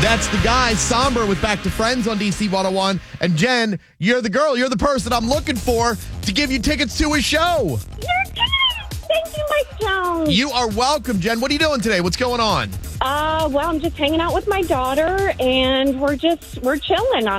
That's the guy, Somber, with Back to Friends on DC 101. And Jen, you're the girl, you're the person I'm looking for to give you tickets to his show. You're good. Thank you, Mike Jones. You are welcome, Jen. What are you doing today? What's going on? Well, I'm just hanging out with my daughter, and we're chilling.